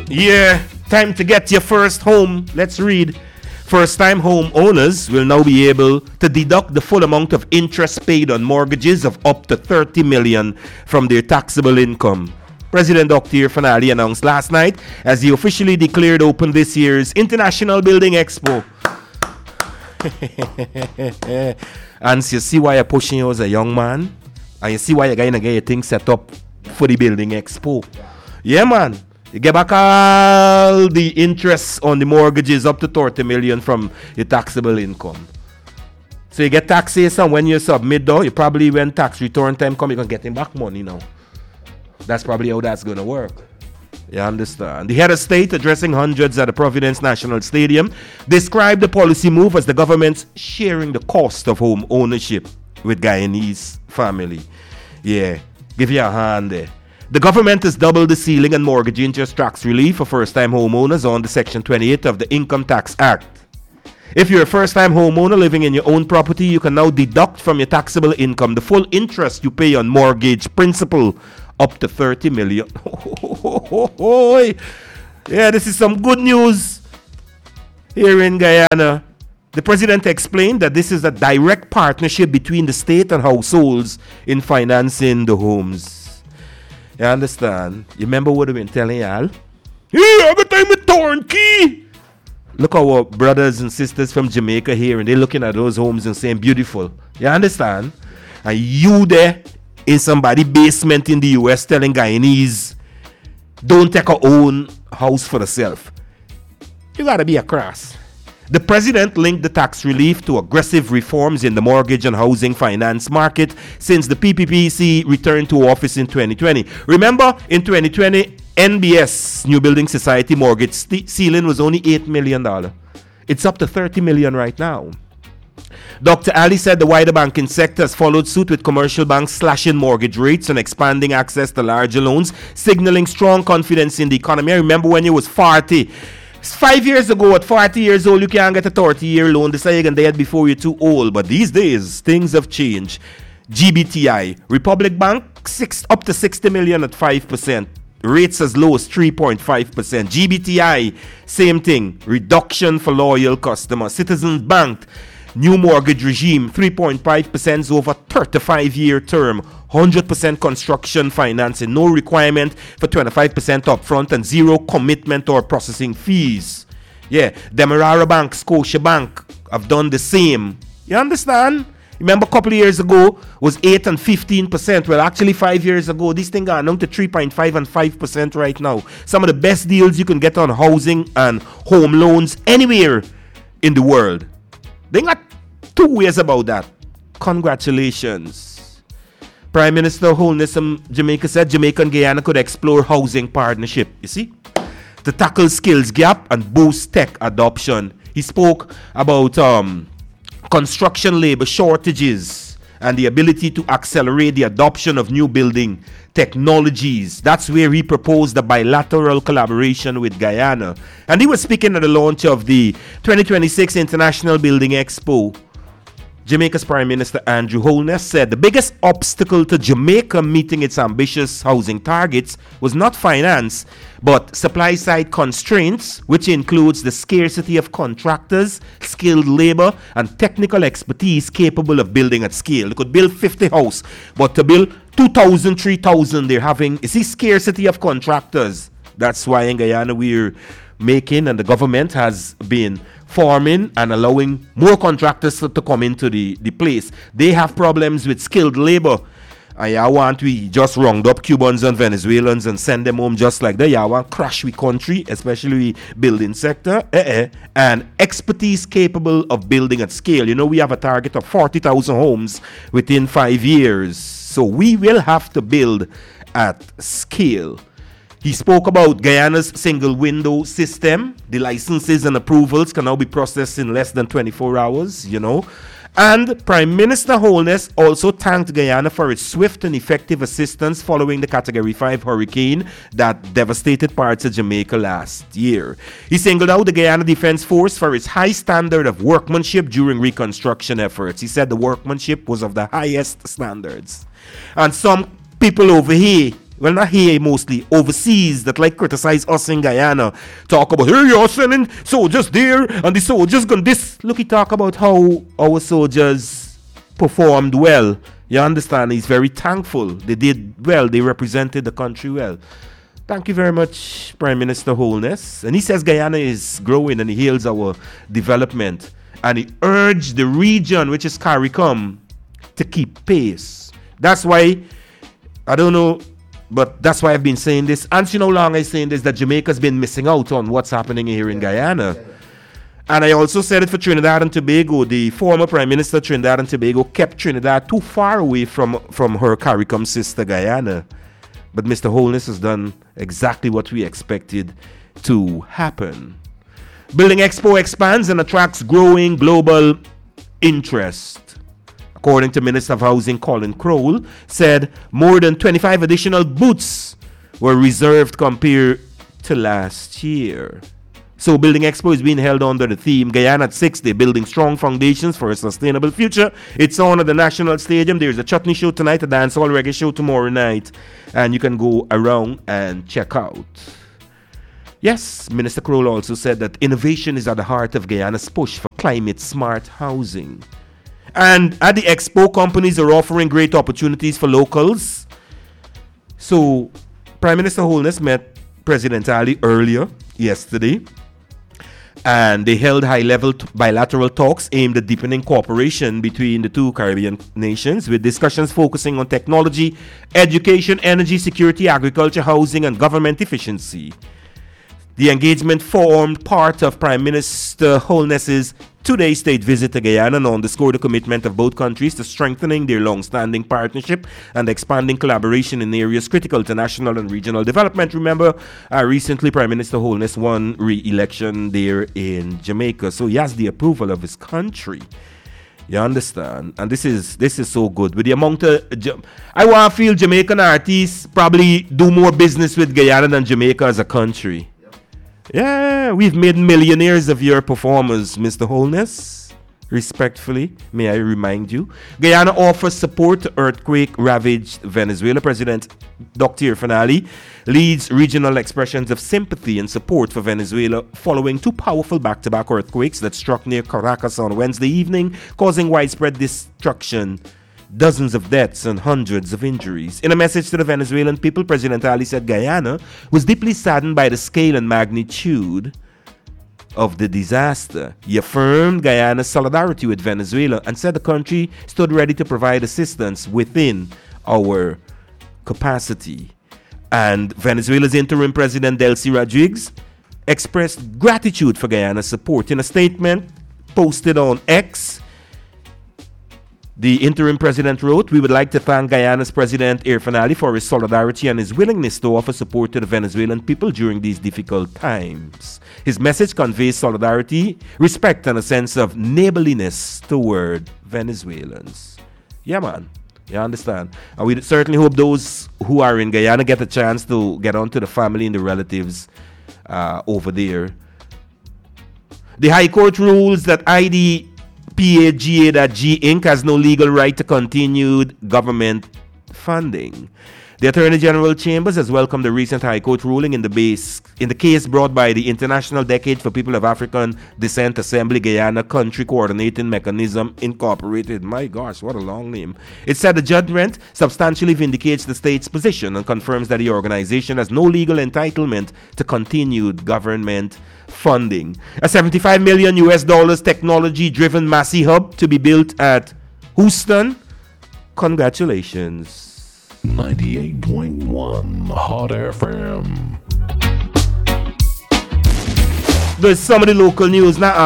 Yeah, time to get your first home. Let's read. First-time home owners will now be able to deduct the full amount of interest paid on mortgages of up to $30 million from their taxable income. President Dr. Fanali announced last night as he officially declared open this year's International Building Expo. And so you see why you're pushing you as a young man, and you see why you're going to get your things set up for the Building Expo. Yeah, man. You get back all the interest on the mortgages up to $30 million from your taxable income. So you get taxation when you submit though. You probably, when tax return time come, you can get him back money now. That's probably how that's going to work. You understand? The head of state, addressing hundreds at the Providence National Stadium, described the policy move as the government's sharing the cost of home ownership with Guyanese family. Yeah, give you a hand there. The government has doubled the ceiling and mortgage interest tax relief for first-time homeowners under Section 28 of the Income Tax Act. If you're a first-time homeowner living in your own property, you can now deduct from your taxable income the full interest you pay on mortgage principal up to $30 million. Yeah, this is some good news here in Guyana. The president explained that this is a direct partnership between the state and households in financing the homes. You understand? You remember what I've been telling y'all? Yeah, every time a turnkey. Look at our brothers and sisters from Jamaica here, and they're looking at those homes and saying, beautiful. You understand? And you there in somebody's basement in the US telling Guyanese, don't take our own house for yourself. You gotta be a cross. The president linked the tax relief to aggressive reforms in the mortgage and housing finance market since the PPPC returned to office in 2020. Remember, in 2020, NBS, New Building Society mortgage ceiling was only $8 million. It's up to $30 million right now. Dr. Ali said the wider banking sector has followed suit with commercial banks slashing mortgage rates and expanding access to larger loans, signaling strong confidence in the economy. I remember when it was 40. 5 years ago, at 40 years old, you can't get a 30-year loan. They say you can get it before you're too old. But these days, things have changed. GBTI, Republic Bank, up to $60 million at 5%. Rates as low as 3.5%. GBTI, same thing. Reduction for loyal customers. Citizens Bank, new mortgage regime, 3.5% over 35-year term. 100% construction financing, no requirement for 25% upfront and zero commitment or processing fees. Yeah, Demerara Bank, Scotia Bank have done the same. You understand? Remember a couple of years ago was 8 and 15%. Well, actually 5 years ago, these things are down to 3.5 and 5% right now. Some of the best deals you can get on housing and home loans anywhere in the world. They got 2 ways about that. Congratulations. Prime Minister Holness Jamaica said Jamaica and Guyana could explore housing partnership, you see, to tackle skills gap and boost tech adoption. He spoke about construction labor shortages and the ability to accelerate the adoption of new building technologies. That's where he proposed a bilateral collaboration with Guyana. And he was speaking at the launch of the 2026 International Building Expo. Jamaica's Prime Minister Andrew Holness said the biggest obstacle to Jamaica meeting its ambitious housing targets was not finance, but supply-side constraints, which includes the scarcity of contractors, skilled labor, and technical expertise capable of building at scale. They could build 50 houses, but to build 2,000, 3,000, they're having, you see, scarcity of contractors. That's why in Guyana we're making, and the government has been forming and allowing more contractors to come into the place. They have problems with skilled labor. And y'all want we just round up Cubans and Venezuelans and send them home just like that. Y'all want crash we country, especially building sector. And expertise capable of building at scale. You know, we have a target of 40,000 homes within 5 years. So we will have to build at scale. He spoke about Guyana's single window system. The licenses and approvals can now be processed in less than 24 hours, you know. And Prime Minister Holness also thanked Guyana for its swift and effective assistance following the Category 5 hurricane that devastated parts of Jamaica last year. He singled out the Guyana Defense Force for its high standard of workmanship during reconstruction efforts. He said the workmanship was of the highest standards. And some people over here well, not here mostly, overseas, that like criticize us in Guyana, talk about, hey, you're sending soldiers there, and the soldiers gonna this. Look, he talk about how our soldiers performed well. You understand? He's very thankful. They did well. They represented the country well. Thank you very much, Prime Minister Holness. And he says Guyana is growing and he hails our development. And he urged the region, which is CARICOM, to keep pace. That's why, I don't know, but that's why I've been saying this. And you know how long I'm saying this, that Jamaica's been missing out on what's happening here in Guyana. And I also said it for Trinidad and Tobago. The former Prime Minister of Trinidad and Tobago kept Trinidad too far away from her CARICOM sister Guyana. But Mr. Holness has done exactly what we expected to happen. Building Expo expands and attracts growing global interest. According to Minister of Housing Colin Crowell, said more than 25 additional booths were reserved compared to last year. So Building Expo is being held under the theme Guyana at 60, building strong foundations for a sustainable future. It's on at the National Stadium. There's a chutney show tonight, a dancehall reggae show tomorrow night, and you can go around and check out. Yes, Minister Crowell also said that innovation is at the heart of Guyana's push for climate-smart housing. And at the expo, companies are offering great opportunities for locals. So Prime Minister Holness met President Ali earlier yesterday, and they held high-level bilateral talks aimed at deepening cooperation between the two Caribbean nations, with discussions focusing on technology, education, energy, security, agriculture, housing, and government efficiency. The engagement formed part of Prime Minister Holness's two-day state visit to Guyana and underscored the commitment of both countries to strengthening their long-standing partnership and expanding collaboration in areas critical to national and regional development. Remember, recently Prime Minister Holness won re-election there in Jamaica, so he has the approval of his country. You understand? And this is so good. With the amount of I want to feel Jamaican artists probably do more business with Guyana than Jamaica as a country. Yeah, we've made millionaires of your performers, Mr. Holness. Respectfully, may I remind you. Guyana offers support to earthquake-ravaged Venezuela. President Dr. Irfaan Ali leads regional expressions of sympathy and support for Venezuela following two powerful back-to-back earthquakes that struck near Caracas on Wednesday evening, causing widespread destruction, dozens of deaths and hundreds of injuries. In a message to the Venezuelan people, President Ali said Guyana was deeply saddened by the scale and magnitude of the disaster. He affirmed Guyana's solidarity with Venezuela and said the country stood ready to provide assistance within our capacity. And Venezuela's interim president, Delcy Rodriguez, expressed gratitude for Guyana's support. In a statement posted on X, the interim president wrote, "We would like to thank Guyana's President Irfaan Ali for his solidarity and his willingness to offer support to the Venezuelan people during these difficult times. His message conveys solidarity, respect, and a sense of neighborliness toward Venezuelans." Yeah, man. You understand? And we certainly hope those who are in Guyana get a chance to get on to the family and the relatives over there. The High Court rules that IDPAGA.G Inc. has no legal right to continued government funding. The Attorney General Chambers has welcomed the recent High Court ruling in the case brought by the International Decade for People of African Descent Assembly Guyana Country Coordinating Mechanism Incorporated. My gosh, what a long name. It said the judgment substantially vindicates the state's position and confirms that the organization has no legal entitlement to continued government funding. A $75 million technology-driven Massey hub to be built at Houston. Congratulations. 98.1 Hot FM. There's some of the local news now.